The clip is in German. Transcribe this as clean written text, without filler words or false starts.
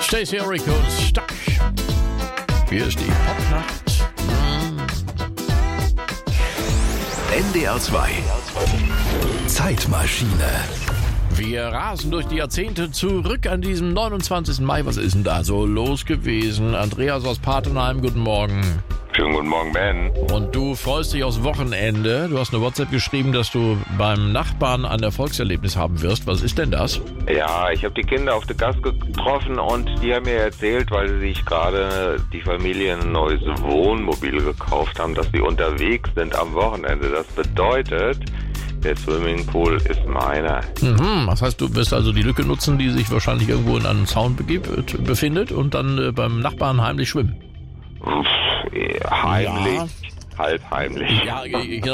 Stacey Oricos, Stuck. Hier ist die Popnacht. NDR 2 Zeitmaschine. Wir rasen durch die Jahrzehnte zurück an diesem 29. Mai. Was ist denn da so los gewesen? Andreas aus Patenheim, guten Morgen. Schönen guten Morgen, Ben. Und du freust dich aufs Wochenende. Du hast eine WhatsApp geschrieben, dass du beim Nachbarn ein Erfolgserlebnis haben wirst. Was ist denn das? Ja, ich habe die Kinder auf der Gas getroffen und die haben mir erzählt, weil sie sich gerade die Familie ein neues Wohnmobil gekauft haben, dass sie unterwegs sind am Wochenende. Das bedeutet, der Swimmingpool ist meiner. Das heißt, du wirst also die Lücke nutzen, die sich wahrscheinlich irgendwo in einem Zaun befindet und dann beim Nachbarn heimlich schwimmen. Heimlich. Ja. Halb heimlich. Ja,